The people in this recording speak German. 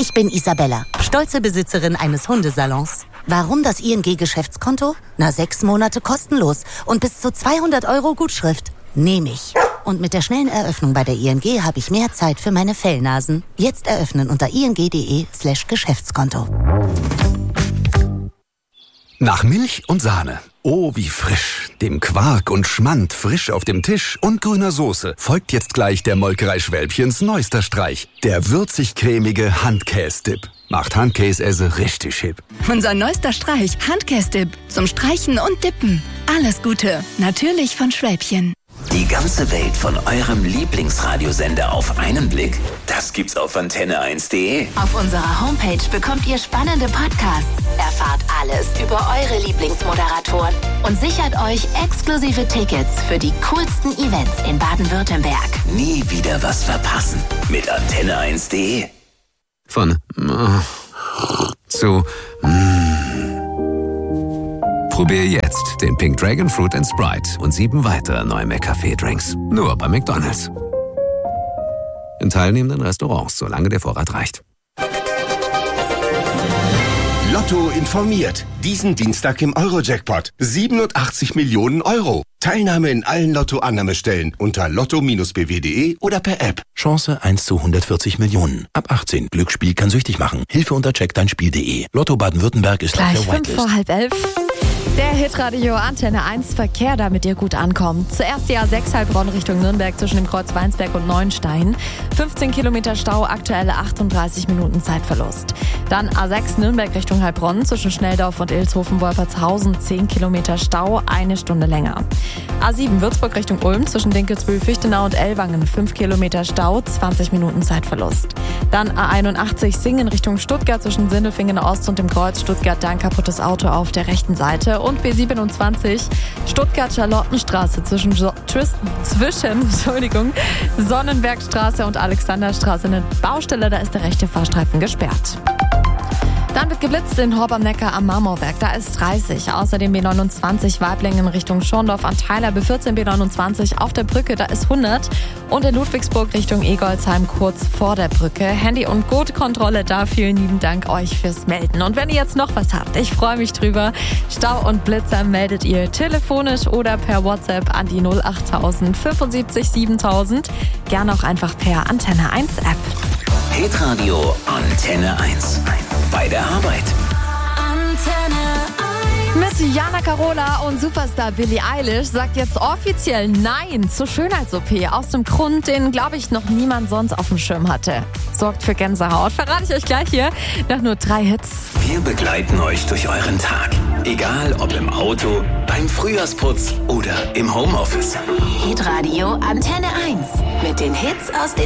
Ich bin Isabella, stolze Besitzerin eines Hundesalons. Warum das ING-Geschäftskonto? 6 Monate kostenlos und bis zu 200 € Gutschrift. Nehme ich. Und mit der schnellen Eröffnung bei der ING habe ich mehr Zeit für meine Fellnasen. Jetzt eröffnen unter ing.de/Geschäftskonto. Nach Milch und Sahne. Oh, wie frisch. Dem Quark und Schmand frisch auf dem Tisch und grüner Soße folgt jetzt gleich der Molkerei Schwälbchens neuester Streich. Der würzig-cremige Handkäse-Dip. Macht Handkäse richtig hip. Unser neuester Streich, Handkäse-Dip. Zum Streichen und Dippen. Alles Gute. Natürlich von Schwälbchen. Die ganze Welt von eurem Lieblingsradiosender auf einen Blick? Das gibt's auf antenne1.de. Auf unserer Homepage bekommt ihr spannende Podcasts, erfahrt alles über eure Lieblingsmoderatoren und sichert euch exklusive Tickets für die coolsten Events in Baden-Württemberg. Nie wieder was verpassen mit antenne1.de. Von zu Probier jetzt den Pink Dragon Fruit & Sprite und 7 weitere neue McCafé-Drinks. Nur bei McDonald's. In teilnehmenden Restaurants, solange der Vorrat reicht. Lotto informiert. Diesen Dienstag im Euro-Jackpot. 87 Millionen €. Teilnahme in allen Lotto-Annahmestellen unter lotto-bw.de oder per App. Chance 1 zu 140 Millionen. Ab 18. Glücksspiel kann süchtig machen. Hilfe unter checkdeinspiel.de. Lotto Baden-Württemberg ist auf der Whitelist. 11:05. Der Hitradio Antenne 1 Verkehr, damit ihr gut ankommt. Zuerst die A6 Heilbronn Richtung Nürnberg zwischen dem Kreuz Weinsberg und Neuenstein. 15 Kilometer Stau, aktuelle 38 Minuten Zeitverlust. Dann A6 Nürnberg Richtung Heilbronn zwischen Schnelldorf und Ilshofen-Wolpertshausen. 10 Kilometer Stau, 1 Stunde länger. A7 Würzburg Richtung Ulm zwischen Dinkelsbühl, Fichtenau und Ellwangen. 5 Kilometer Stau, 20 Minuten Zeitverlust. Dann A81 Singen Richtung Stuttgart zwischen Sindelfingen Ost und dem Kreuz Stuttgart. Da ein kaputtes Auto auf der rechten Seite. Und B27 Stuttgart-Charlottenstraße zwischen Sonnenbergstraße und Alexanderstraße eine Baustelle, da ist der rechte Fahrstreifen gesperrt. Dann wird geblitzt in Horb am Neckar am Marmorwerk, da ist 30. Außerdem B29 Weiblingen Richtung Schorndorf an Theiler, B14 B29 auf der Brücke, da ist 100. Und in Ludwigsburg Richtung Egolsheim kurz vor der Brücke. Handy- und Gurtkontrolle da, vielen lieben Dank euch fürs Melden. Und wenn ihr jetzt noch was habt, ich freue mich drüber. Stau und Blitzer meldet ihr telefonisch oder per WhatsApp an die 08000 75 7000. Gerne auch einfach per Antenne 1 App. Hitradio Antenne 1. Bei der Arbeit. Mit Jana Carola und Superstar Billie Eilish sagt jetzt offiziell Nein zur Schönheits-OP. Aus dem Grund, den, glaube ich, noch niemand sonst auf dem Schirm hatte. Sorgt für Gänsehaut. Verrate ich euch gleich hier nach nur 3 Hits. Wir begleiten euch durch euren Tag. Egal ob im Auto, beim Frühjahrsputz oder im Homeoffice. Hitradio Antenne 1 mit den Hits aus den